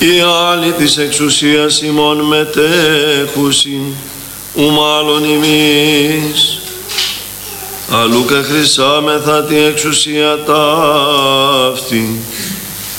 Οι άλλοι της εξουσίας ημών μετέχουσιν, ου μάλλον ημείς, αλλού και χρυσάμεθα τη εξουσία ταύτη,